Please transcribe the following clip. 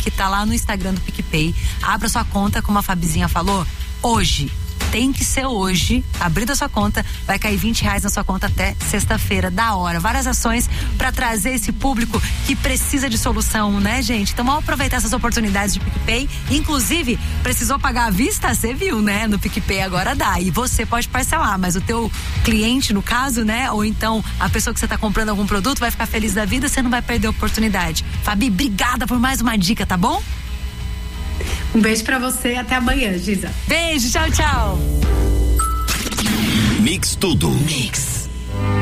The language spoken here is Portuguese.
link, tá lá no Instagram do PicPay. Abra sua conta, como a Fabizinha falou, hoje. Tem que ser hoje, abrindo a sua conta, vai cair R$20 na sua conta até sexta-feira, da hora. Várias ações para trazer esse público que precisa de solução, né, gente? Então vamos aproveitar essas oportunidades de PicPay. Inclusive, precisou pagar à vista? Você viu, né? No PicPay agora dá. E você pode parcelar, mas o teu cliente, no caso, né? Ou então a pessoa que você tá comprando algum produto vai ficar feliz da vida, você não vai perder a oportunidade. Fabi, obrigada por mais uma dica, tá bom? Um beijo pra você e até amanhã, Giza. Beijo, tchau, tchau. Mix Tudo. Mix.